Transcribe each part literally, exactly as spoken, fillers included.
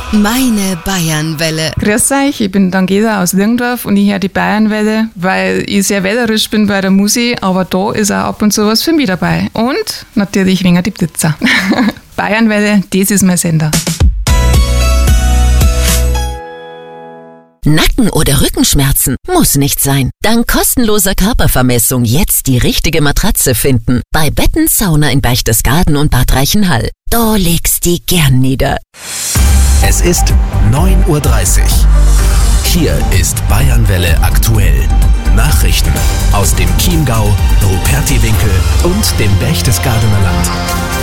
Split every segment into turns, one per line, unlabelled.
Meine Bayernwelle.
Grüß euch, ich bin Dangela aus Lingdorf und ich höre die Bayernwelle, weil ich sehr wählerisch bin bei der Musik, aber da ist auch ab und zu was für mich dabei. Und natürlich wegen die Blitzer. Bayernwelle, das ist mein Sender.
Nacken- oder Rückenschmerzen? Muss nicht sein. Dank kostenloser Körpervermessung jetzt die richtige Matratze finden. Bei Betten Sauna in Berchtesgaden und Bad Reichenhall. Da legst die gern nieder.
Es ist neun Uhr dreißig. Hier ist Bayernwelle aktuell. Nachrichten aus dem Chiemgau, Rupertiwinkel und dem Berchtesgadener Land.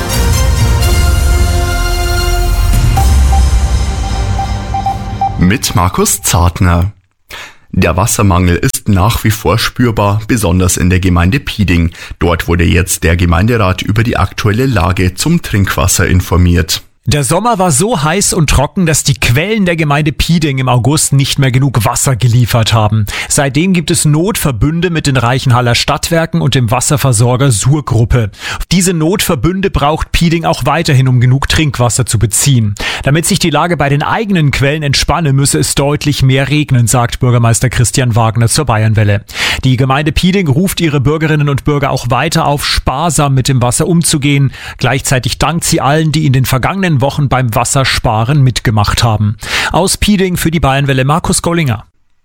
Mit Markus Zartner. Der Wassermangel ist nach wie vor spürbar, besonders in der Gemeinde Pieding. Dort wurde jetzt der Gemeinderat über die aktuelle Lage zum Trinkwasser informiert.
Der Sommer war so heiß und trocken, dass die Quellen der Gemeinde Pieding im August nicht mehr genug Wasser geliefert haben. Seitdem gibt es Notverbünde mit den Reichenhaller Stadtwerken und dem Wasserversorger Sur-Gruppe. Diese Notverbünde braucht Pieding auch weiterhin, um genug Trinkwasser zu beziehen. Damit sich die Lage bei den eigenen Quellen entspanne, müsse es deutlich mehr regnen, sagt Bürgermeister Christian Wagner zur Bayernwelle. Die Gemeinde Pieding ruft ihre Bürgerinnen und Bürger auch weiter auf, sparsam mit dem Wasser umzugehen. Gleichzeitig dankt sie allen, die in den vergangenen Wochen beim Wassersparen mitgemacht haben. Aus Pieding für die Bayernwelle Markus Gollinger.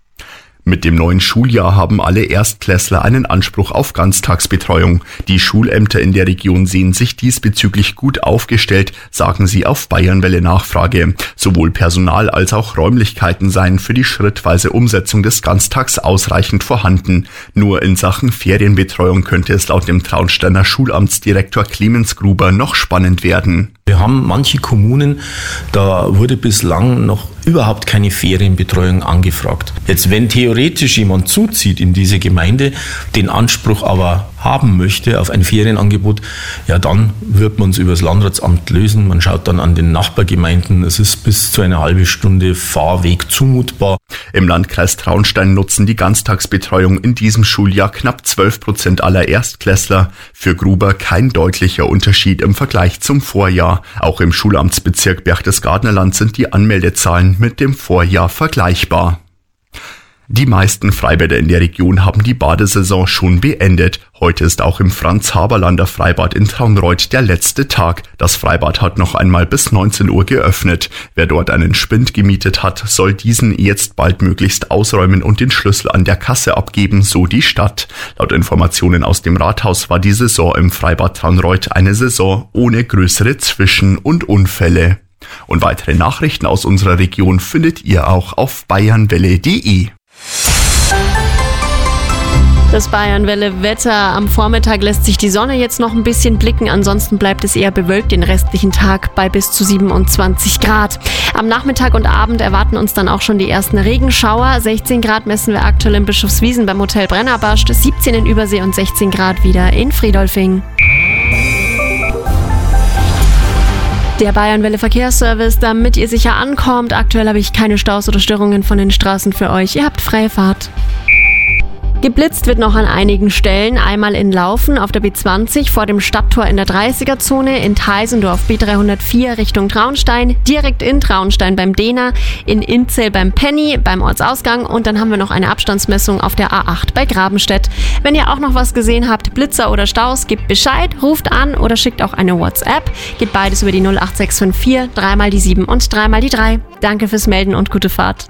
Mit dem neuen Schuljahr haben alle Erstklässler einen Anspruch auf Ganztagsbetreuung. Die Schulämter in der Region sehen sich diesbezüglich gut aufgestellt, sagen sie auf Bayernwelle Nachfrage. Sowohl Personal als auch Räumlichkeiten seien für die schrittweise Umsetzung des Ganztags ausreichend vorhanden. Nur in Sachen Ferienbetreuung könnte es laut dem Traunsteiner Schulamtsdirektor Clemens Gruber noch spannend werden.
Wir haben manche Kommunen, da wurde bislang noch überhaupt keine Ferienbetreuung angefragt. Jetzt, wenn theoretisch jemand zuzieht in diese Gemeinde, den Anspruch aber haben möchte auf ein Ferienangebot, ja, dann wird man es über das Landratsamt lösen. Man schaut dann an den Nachbargemeinden. Es ist bis zu eine halbe Stunde Fahrweg zumutbar.
Im Landkreis Traunstein nutzen die Ganztagsbetreuung in diesem Schuljahr knapp zwölf Prozent aller Erstklässler. Für Gruber kein deutlicher Unterschied im Vergleich zum Vorjahr. Auch im Schulamtsbezirk Berchtesgadener Land sind die Anmeldezahlen mit dem Vorjahr vergleichbar. Die meisten Freibäder in der Region haben die Badesaison schon beendet. Heute ist auch im Franz-Haberlander Freibad in Traunreut der letzte Tag. Das Freibad hat noch einmal bis neunzehn Uhr geöffnet. Wer dort einen Spind gemietet hat, soll diesen jetzt baldmöglichst ausräumen und den Schlüssel an der Kasse abgeben, so die Stadt. Laut Informationen aus dem Rathaus war die Saison im Freibad Traunreut eine Saison ohne größere Zwischen- und Unfälle. Und weitere Nachrichten aus unserer Region findet ihr auch auf bayernwelle punkt de.
Das Bayernwelle-Wetter. Am Vormittag lässt sich die Sonne jetzt noch ein bisschen blicken, ansonsten bleibt es eher bewölkt den restlichen Tag bei bis zu siebenundzwanzig Grad. Am Nachmittag und Abend erwarten uns dann auch schon die ersten Regenschauer. sechzehn Grad messen wir aktuell in Bischofswiesen beim Hotel Brennerbarst, siebzehn in Übersee und sechzehn Grad wieder in Friedolfing. Der Bayernwelle Verkehrsservice, damit ihr sicher ankommt. Aktuell habe ich keine Staus oder Störungen von den Straßen für euch. Ihr habt freie Fahrt. Geblitzt wird noch an einigen Stellen, einmal in Laufen auf der B zwanzig vor dem Stadttor in der dreißiger-Zone, in Teisendorf B dreihundertvier Richtung Traunstein, direkt in Traunstein beim Dehner, in Inzell beim Penny, beim Ortsausgang und dann haben wir noch eine Abstandsmessung auf der A acht bei Grabenstedt. Wenn ihr auch noch was gesehen habt, Blitzer oder Staus, gebt Bescheid, ruft an oder schickt auch eine WhatsApp. Geht beides über die null acht sechs fünf vier, dreimal die sieben und dreimal die drei. Danke fürs Melden und gute Fahrt.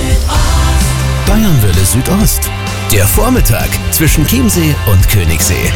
Bayernwelle Südost. Der Vormittag zwischen Chiemsee und Königssee.